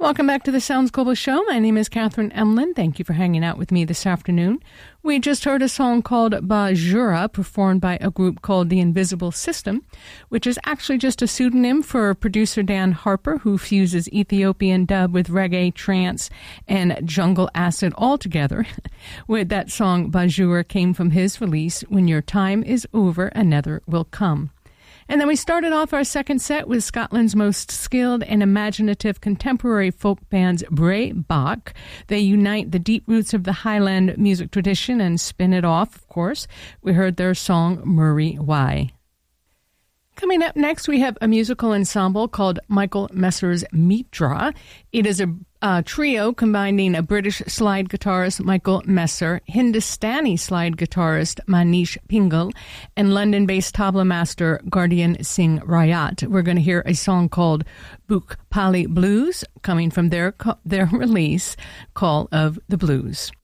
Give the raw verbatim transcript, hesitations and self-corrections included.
Welcome back to the Sounds Global Show. My name is Catherine Emlin. Thank you for hanging out with me this afternoon. We just heard a song called Bajura, performed by a group called The Invisible System, which is actually just a pseudonym for producer Dan Harper, who fuses Ethiopian dub with reggae, trance, and jungle acid all together. With that song, Bajura came from his release, When Your Time Is Over, Another Will Come. And then we started off our second set with Scotland's most skilled and imaginative contemporary folk bands, Bray Bach. They unite the deep roots of the Highland music tradition and spin it off, of course. We heard their song, Murray Why. Coming up next, we have a musical ensemble called Michael Messer's Mitra. It is a uh, trio combining a British slide guitarist, Michael Messer, Hindustani slide guitarist, Manish Pingle, and London-based tabla master, Guardian Singh Rayat. We're going to hear a song called Bhupali Blues, coming from their, their release, Call of the Blues.